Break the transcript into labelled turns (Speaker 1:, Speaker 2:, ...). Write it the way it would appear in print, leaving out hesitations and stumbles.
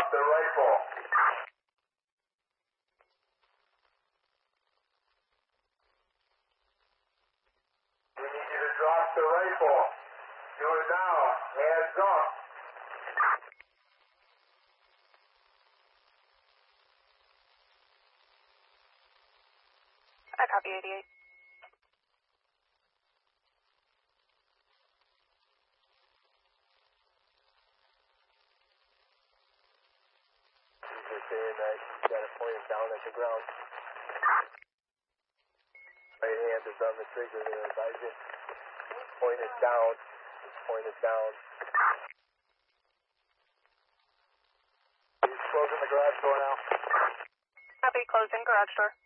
Speaker 1: the rifle. We need you to drop the rifle. Do it now. Hands up.
Speaker 2: I copy 88.
Speaker 1: He's just saying that he's got it pointed down at the ground. Right hand is on the trigger there, advisor. Point it down. Point it down. He's closing the garage door now.
Speaker 2: Copy, closing garage door.